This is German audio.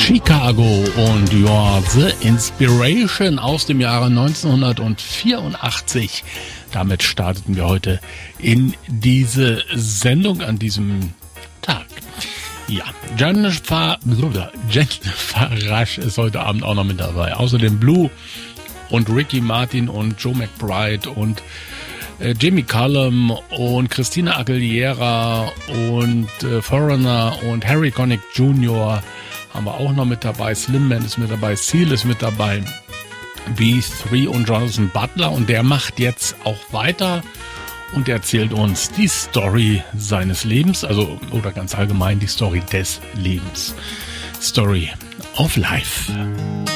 Chicago und You're the Inspiration aus dem Jahre 1984. Damit starteten wir heute in diese Sendung an diesem Tag. Ja, Jennifer Rush ist heute Abend auch noch mit dabei. Außerdem Blue und Ricky Martin und Joe McBride und Jimmy Cullum und Christina Aguilera und Foreigner und Harry Connick Jr. haben wir auch noch mit dabei. Slim Man ist mit dabei, Seal ist mit dabei, B3 und Jonathan Butler, und der macht jetzt auch weiter und erzählt uns die Story seines Lebens, also oder ganz allgemein die Story des Lebens. Story of Life.